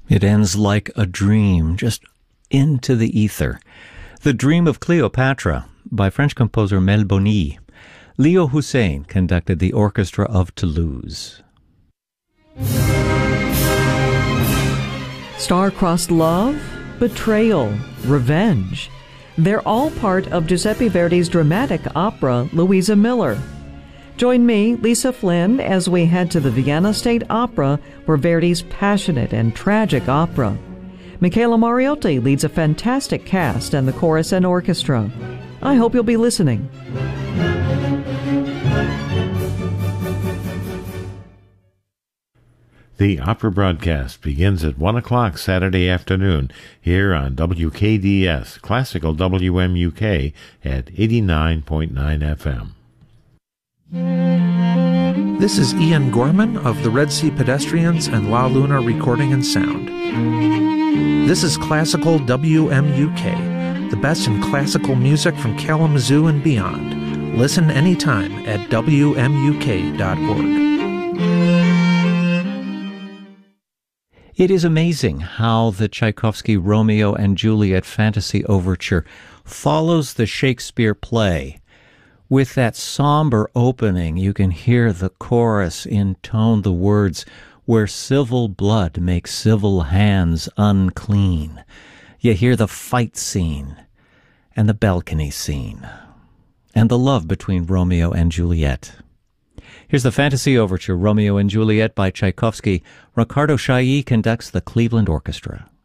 It ends like a dream, just into the ether. The Dream of Cleopatra by French composer Mel Boni. Leo Hussein conducted the Orchestra of Toulouse. Star-crossed love, betrayal, revenge. They're all part of Giuseppe Verdi's dramatic opera, Louisa Miller. Join me, Lisa Flynn, as we head to the Vienna State Opera for Verdi's passionate and tragic opera. Michaela Mariotti leads a fantastic cast and the chorus and orchestra. I hope you'll be listening. The opera broadcast begins at 1 o'clock Saturday afternoon here on WKDS, Classical WMUK at 89.9 FM. This is Ian Gorman of the Red Sea Pedestrians and La Luna Recording and Sound. This is Classical WMUK, the best in classical music from Kalamazoo and beyond. Listen anytime at WMUK.org. It is amazing how the Tchaikovsky Romeo and Juliet fantasy overture follows the Shakespeare play. With that somber opening, you can hear the chorus intone the words, "Where civil blood makes civil hands unclean." You hear the fight scene, and the balcony scene, and the love between Romeo and Juliet. Here's the fantasy overture, Romeo and Juliet by Tchaikovsky. Ricardo Chailly conducts the Cleveland Orchestra.